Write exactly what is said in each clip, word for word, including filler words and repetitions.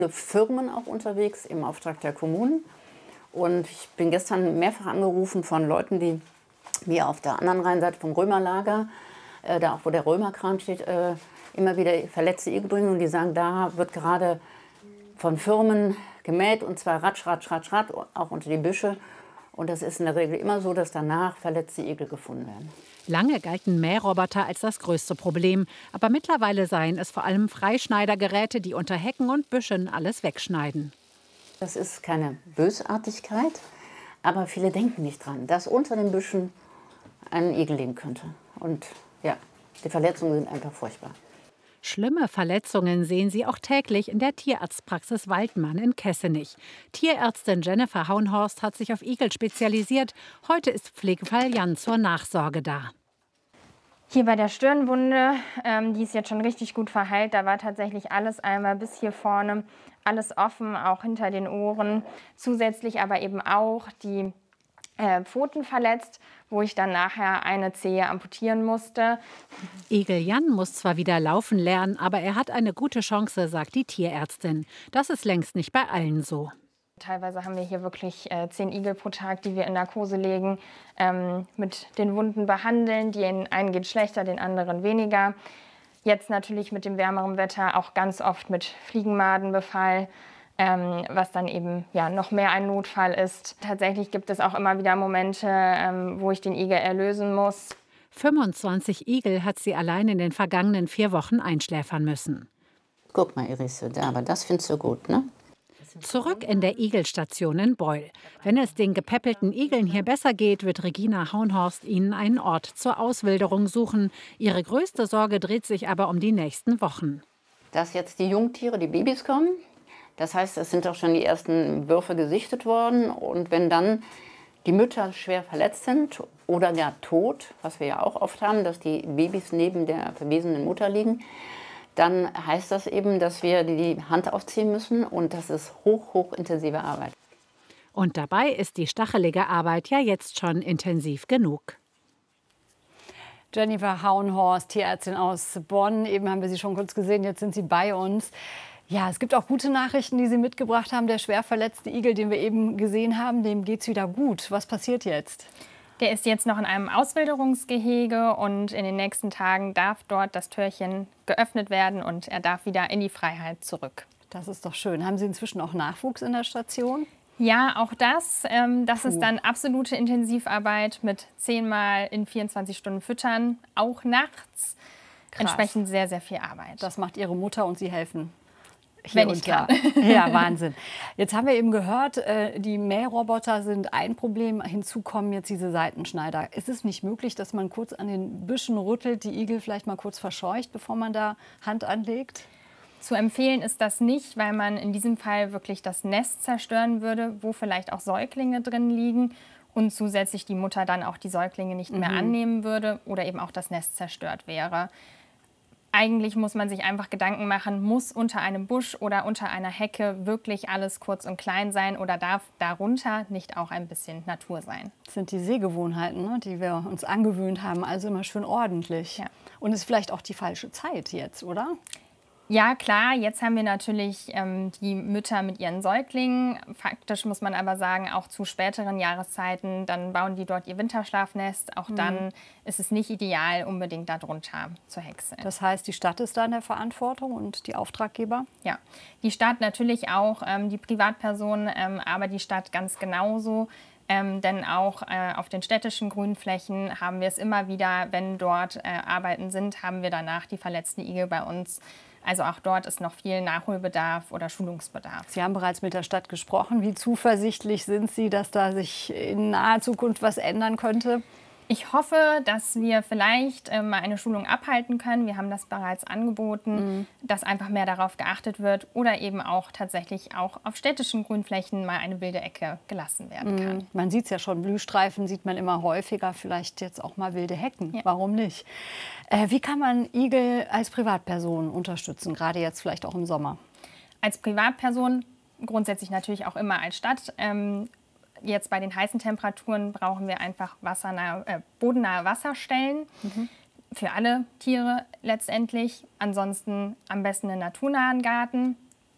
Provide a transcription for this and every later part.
Firmen auch unterwegs im Auftrag der Kommunen. Und ich bin gestern mehrfach angerufen von Leuten, die mir auf der anderen Rheinseite vom Römerlager, äh, da auch wo der Römerkran steht, äh, immer wieder verletzte Igel bringen. Und die sagen, da wird gerade von Firmen gemäht, und zwar ratsch, ratsch, ratsch, ratsch, auch unter die Büsche. Und das ist in der Regel immer so, dass danach verletzte Igel gefunden werden. Lange galten Mähroboter als das größte Problem. Aber mittlerweile seien es vor allem Freischneidergeräte, die unter Hecken und Büschen alles wegschneiden. Das ist keine Bösartigkeit, aber viele denken nicht dran, dass unter den Büschen ein Igel liegen könnte. Und ja, die Verletzungen sind einfach furchtbar. Schlimme Verletzungen sehen Sie auch täglich in der Tierarztpraxis Waldmann in Kessenich. Tierärztin Jennifer Hauenhorst hat sich auf Igel spezialisiert. Heute ist Pflegefall Jan zur Nachsorge da. Hier bei der Stirnwunde, ähm, die ist jetzt schon richtig gut verheilt. Da war tatsächlich alles einmal bis hier vorne, alles offen, auch hinter den Ohren. Zusätzlich aber eben auch die äh, Pfoten verletzt, wo ich dann nachher eine Zehe amputieren musste. Igel Jan muss zwar wieder laufen lernen, aber er hat eine gute Chance, sagt die Tierärztin. Das ist längst nicht bei allen so. Teilweise haben wir hier wirklich äh, zehn Igel pro Tag, die wir in Narkose legen, ähm, mit den Wunden behandeln. Die einen geht schlechter, den anderen weniger. Jetzt natürlich mit dem wärmeren Wetter auch ganz oft mit Fliegenmadenbefall, ähm, was dann eben ja, noch mehr ein Notfall ist. Tatsächlich gibt es auch immer wieder Momente, ähm, wo ich den Igel erlösen muss. fünfundzwanzig Igel hat sie allein in den vergangenen vier Wochen einschläfern müssen. Guck mal, Iris, da, aber das findest du gut, ne? Zurück in der Igelstation in Beul. Wenn es den gepäppelten Igeln hier besser geht, wird Regina Hauenhorst ihnen einen Ort zur Auswilderung suchen. Ihre größte Sorge dreht sich aber um die nächsten Wochen. Dass jetzt die Jungtiere, die Babys kommen, das heißt, es sind auch schon die ersten Würfe gesichtet worden. Und wenn dann die Mütter schwer verletzt sind oder gar tot, was wir ja auch oft haben, dass die Babys neben der verwesenden Mutter liegen, dann heißt das eben, dass wir die Hand aufziehen müssen, und das ist hoch, hoch intensive Arbeit. Und dabei ist die stachelige Arbeit ja jetzt schon intensiv genug. Jennifer Hauenhorst, Tierärztin aus Bonn. Eben haben wir Sie schon kurz gesehen, jetzt sind Sie bei uns. Ja, es gibt auch gute Nachrichten, die Sie mitgebracht haben. Der schwer verletzte Igel, den wir eben gesehen haben, dem geht es wieder gut. Was passiert jetzt? Der ist jetzt noch in einem Auswilderungsgehege, und in den nächsten Tagen darf dort das Türchen geöffnet werden und er darf wieder in die Freiheit zurück. Das ist doch schön. Haben Sie inzwischen auch Nachwuchs in der Station? Ja, auch das. Ähm, das Puh. ist dann absolute Intensivarbeit mit zehnmal in vierundzwanzig Stunden füttern, auch nachts. Krass. Entsprechend sehr, sehr viel Arbeit. Das macht Ihre Mutter und Sie helfen? Wenn ich kann. Ja, Wahnsinn. Jetzt haben wir eben gehört, die Mähroboter sind ein Problem. Hinzu kommen jetzt diese Seitenschneider. Ist es nicht möglich, dass man kurz an den Büschen rüttelt, die Igel vielleicht mal kurz verscheucht, bevor man da Hand anlegt? Zu empfehlen ist das nicht, weil man in diesem Fall wirklich das Nest zerstören würde, wo vielleicht auch Säuglinge drin liegen, und zusätzlich die Mutter dann auch die Säuglinge nicht mehr mhm. annehmen würde oder eben auch das Nest zerstört wäre. Eigentlich muss man sich einfach Gedanken machen, muss unter einem Busch oder unter einer Hecke wirklich alles kurz und klein sein, oder darf darunter nicht auch ein bisschen Natur sein? Das sind die Sehgewohnheiten, ne, die wir uns angewöhnt haben, also immer schön ordentlich. Ja. Und es ist vielleicht auch die falsche Zeit jetzt, oder? Ja, klar, jetzt haben wir natürlich ähm, die Mütter mit ihren Säuglingen. Faktisch muss man aber sagen, auch zu späteren Jahreszeiten, dann bauen die dort ihr Winterschlafnest. Auch mhm. dann ist es nicht ideal, unbedingt darunter zu häckseln. Das heißt, die Stadt ist da in der Verantwortung und die Auftraggeber? Ja, die Stadt natürlich auch, ähm, die Privatpersonen, ähm, aber die Stadt ganz genauso. Ähm, denn auch äh, auf den städtischen Grünflächen haben wir es immer wieder, wenn dort äh, Arbeiten sind, haben wir danach die verletzten Igel bei uns. Also auch dort ist noch viel Nachholbedarf oder Schulungsbedarf. Sie haben bereits mit der Stadt gesprochen. Wie zuversichtlich sind Sie, dass da sich in naher Zukunft was ändern könnte? Ich hoffe, dass wir vielleicht äh, mal eine Schulung abhalten können. Wir haben das bereits angeboten, mhm. dass einfach mehr darauf geachtet wird oder eben auch tatsächlich auch auf städtischen Grünflächen mal eine wilde Ecke gelassen werden kann. Mhm. Man sieht es ja schon, Blühstreifen sieht man immer häufiger, vielleicht jetzt auch mal wilde Hecken. Ja. Warum nicht? Äh, wie kann man Igel als Privatperson unterstützen, gerade jetzt vielleicht auch im Sommer? Als Privatperson grundsätzlich natürlich auch immer als Stadt. Ähm, Jetzt bei den heißen Temperaturen brauchen wir einfach wassernahe, äh, bodennahe Wasserstellen mhm. für alle Tiere letztendlich. Ansonsten am besten einen naturnahen Garten.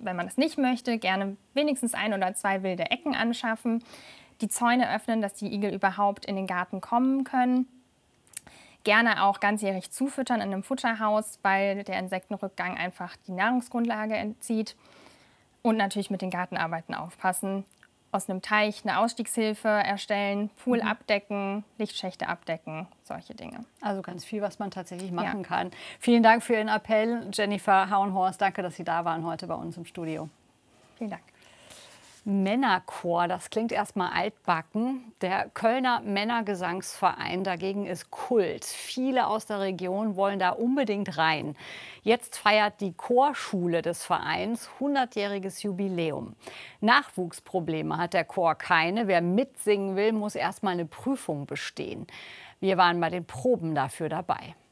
wenn man das nicht möchte, gerne wenigstens ein oder zwei wilde Ecken anschaffen. Die Zäune öffnen, dass die Igel überhaupt in den Garten kommen können. Gerne auch ganzjährig zufüttern in einem Futterhaus, weil der Insektenrückgang einfach die Nahrungsgrundlage entzieht. Und natürlich mit den Gartenarbeiten aufpassen. Aus einem Teich eine Ausstiegshilfe erstellen, Pool mhm. abdecken, Lichtschächte abdecken, solche Dinge. Also ganz viel, was man tatsächlich machen ja. kann. Vielen Dank für Ihren Appell, Jennifer Hauenhorst. Danke, dass Sie da waren heute bei uns im Studio. Vielen Dank. Männerchor, das klingt erstmal altbacken. Der Kölner Männergesangsverein dagegen ist Kult. Viele aus der Region wollen da unbedingt rein. Jetzt feiert die Chorschule des Vereins hundertjähriges Jubiläum. Nachwuchsprobleme hat der Chor keine. Wer mitsingen will, muss erstmal eine Prüfung bestehen. Wir waren bei den Proben dafür dabei.